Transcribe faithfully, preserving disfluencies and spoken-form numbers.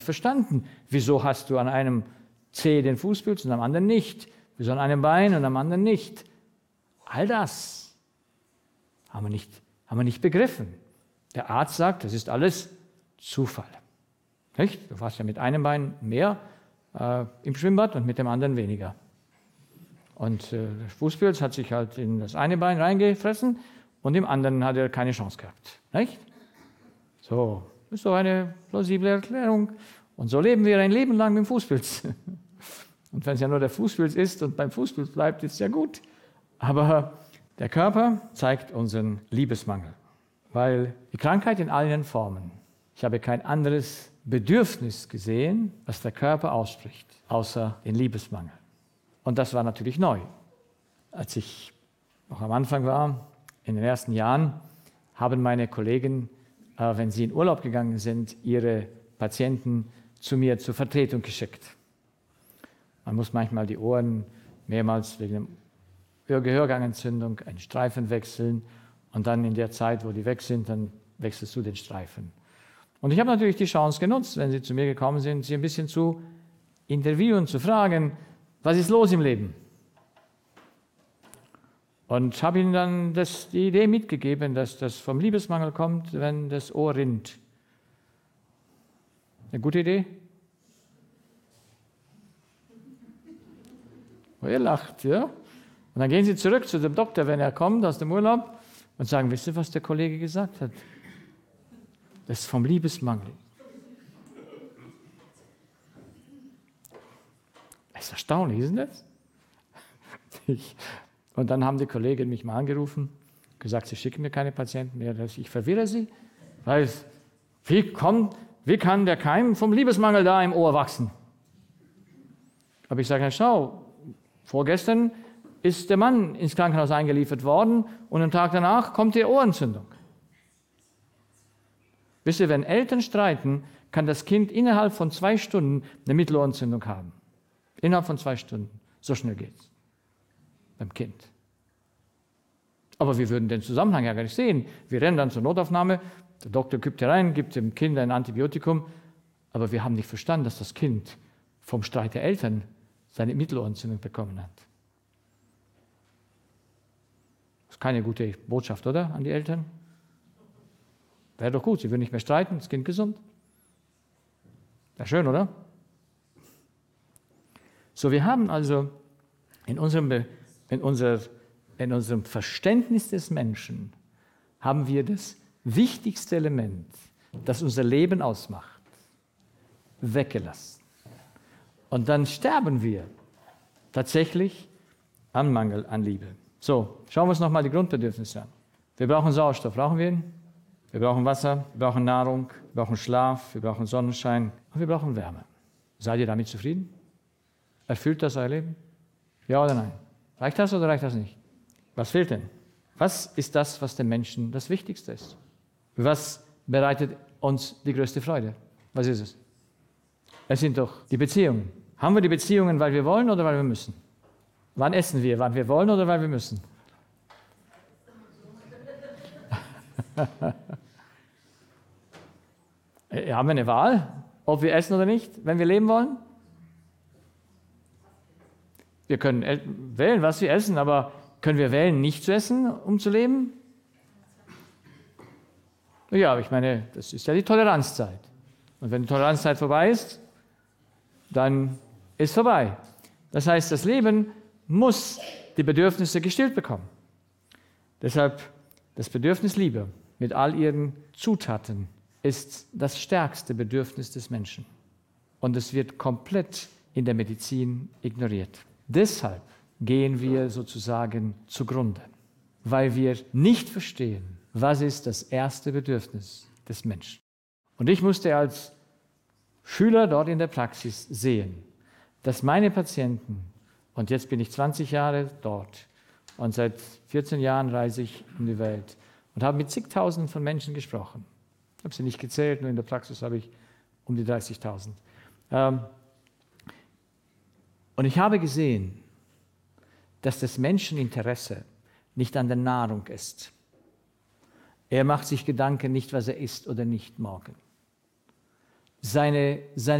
verstanden. Wieso hast du an einem Zeh den Fußpilz und am anderen nicht? Wieso an einem Bein und am anderen nicht? All das haben wir nicht, haben wir nicht begriffen. Der Arzt sagt, das ist alles Zufall. Nicht? Du warst ja mit einem Bein mehr äh, im Schwimmbad und mit dem anderen weniger. Und äh, der Fußpilz hat sich halt in das eine Bein reingefressen und im anderen hat er keine Chance gehabt. Nicht? So, das ist so eine plausible Erklärung. Und so leben wir ein Leben lang mit dem Fußpilz. Und wenn es ja nur der Fußpilz ist und beim Fußpilz bleibt, ist es ja gut. Aber der Körper zeigt unseren Liebesmangel. Weil die Krankheit in allen Formen, ich habe kein anderes Bedürfnis gesehen, was der Körper ausspricht, außer den Liebesmangel. Und das war natürlich neu. Als ich noch am Anfang war, in den ersten Jahren, haben meine Kollegen, äh, wenn sie in Urlaub gegangen sind, ihre Patienten zu mir zur Vertretung geschickt. Man muss manchmal die Ohren mehrmals wegen einer Gehörgangentzündung einen Streifen wechseln und dann in der Zeit, wo die weg sind, dann wechselst du den Streifen. Und ich habe natürlich die Chance genutzt, wenn sie zu mir gekommen sind, sie ein bisschen zu interviewen, zu fragen, was ist los im Leben? Und habe ihnen dann das, die Idee mitgegeben, dass das vom Liebesmangel kommt, wenn das Ohr rinnt. Eine gute Idee? Oh, ihr lacht, ja? Und dann gehen sie zurück zu dem Doktor, wenn er kommt aus dem Urlaub und sagen, wisst ihr, was der Kollege gesagt hat? Das ist vom Liebesmangel. Das ist erstaunlich, isn't das? Ich, und dann haben die Kollegen mich mal angerufen, gesagt, sie schicken mir keine Patienten mehr, ich verwirre sie, weil wie, kommt, wie kann der Keim vom Liebesmangel da im Ohr wachsen? Aber ich sage, na schau, vorgestern ist der Mann ins Krankenhaus eingeliefert worden und am Tag danach kommt die Ohrentzündung. Wisst ihr, wenn Eltern streiten, kann das Kind innerhalb von zwei Stunden eine Mittelohrentzündung haben. Innerhalb von zwei Stunden. So schnell geht's. Beim Kind. Aber wir würden den Zusammenhang ja gar nicht sehen. Wir rennen dann zur Notaufnahme, der Doktor kippt herein, gibt dem Kind ein Antibiotikum, aber wir haben nicht verstanden, dass das Kind vom Streit der Eltern seine Mittelohrentzündung bekommen hat. Das ist keine gute Botschaft, oder, an die Eltern? Wäre doch gut, sie würden nicht mehr streiten, das Kind gesund. Wäre schön, oder? So, wir haben also in unserem, in, unser, in unserem Verständnis des Menschen haben wir das wichtigste Element, das unser Leben ausmacht, weggelassen. Und dann sterben wir tatsächlich am Mangel an Liebe. So, schauen wir uns nochmal die Grundbedürfnisse an. Wir brauchen Sauerstoff, brauchen wir ihn? Wir brauchen Wasser, wir brauchen Nahrung, wir brauchen Schlaf, wir brauchen Sonnenschein und wir brauchen Wärme. Seid ihr damit zufrieden? Erfüllt das euer Leben? Ja oder nein? Reicht das oder reicht das nicht? Was fehlt denn? Was ist das, was den Menschen das Wichtigste ist? Was bereitet uns die größte Freude? Was ist es? Es sind doch die Beziehungen. Haben wir die Beziehungen, weil wir wollen oder weil wir müssen? Wann essen wir? Wann wir wollen oder weil wir müssen? Haben wir eine Wahl, ob wir essen oder nicht, wenn wir leben wollen? Wir können wählen, was wir essen, aber können wir wählen, nicht zu essen, um zu leben? Ja, aber ich meine, das ist ja die Toleranzzeit. Und wenn die Toleranzzeit vorbei ist, dann ist vorbei. Das heißt, das Leben muss die Bedürfnisse gestillt bekommen. Deshalb das Bedürfnis Liebe mit all ihren Zutaten ist das stärkste Bedürfnis des Menschen. Und es wird komplett in der Medizin ignoriert. Deshalb gehen wir sozusagen zugrunde, weil wir nicht verstehen, was ist das erste Bedürfnis des Menschen. Und ich musste als Schüler dort in der Praxis sehen, dass meine Patienten, und jetzt bin ich zwanzig Jahre dort und seit vierzehn Jahren reise ich um die Welt und habe mit zigtausenden von Menschen gesprochen. Ich habe sie nicht gezählt, nur in der Praxis habe ich um die dreißigtausend. Und ich habe gesehen, dass das Menscheninteresse nicht an der Nahrung ist. Er macht sich Gedanken nicht, was er isst oder nicht morgen. seine, seine